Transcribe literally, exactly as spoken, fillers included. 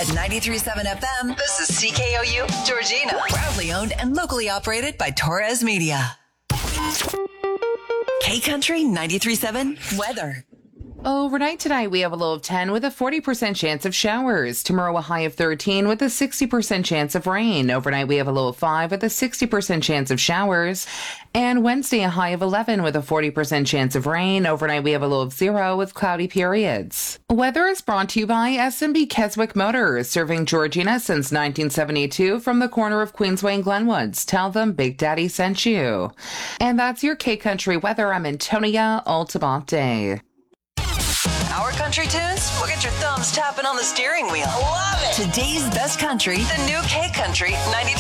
At ninety-three point seven F M, this is C K O U Georgina. Proudly owned and locally operated by Torres Media. K-Country ninety-three point seven weather. Overnight tonight, we have a low of ten with a forty percent chance of showers. Tomorrow, a high of thirteen with a sixty percent chance of rain. Overnight, we have a low of five with a sixty percent chance of showers. And Wednesday, a high of eleven with a forty percent chance of rain. Overnight, we have a low of zero with cloudy periods. Weather is brought to you by S and B Keswick Motors, serving Georgina since nineteen seventy-two from the corner of Queensway and Glenwoods. Tell them Big Daddy sent you. And that's your K-Country weather. I'm Antonia Altamonte. Our country tunes will get your thumbs tapping on the steering wheel. Love it. Today's best country, the new K-Country ninety-three.